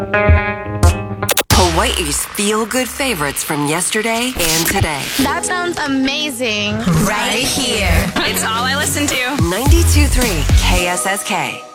Hawaii's feel-good favorites from yesterday and today. That sounds amazing. Right here. It's all I listen to. 92.3 KSSK.